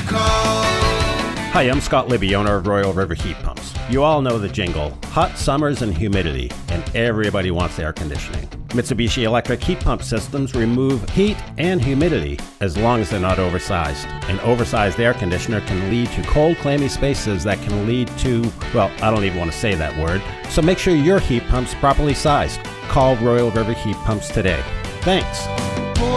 call. Hi, I'm Scott Libby, owner of Royal River Heat Pumps. You all know the jingle, hot summers and humidity, and everybody wants air conditioning. Mitsubishi electric heat pump systems remove heat and humidity as long as they're not oversized. An oversized air conditioner can lead to cold, clammy spaces that can lead to, well, I don't even want to say that word, so make sure your heat pump's properly sized. Call Royal River Heat Pumps today. Thanks.